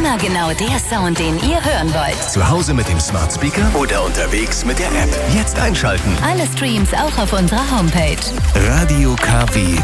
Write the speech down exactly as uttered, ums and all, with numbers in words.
Immer genau der Sound, den ihr hören wollt. Zu Hause mit dem Smart Speaker oder unterwegs mit der App. Jetzt einschalten. Alle Streams auch auf unserer Homepage. Radio K W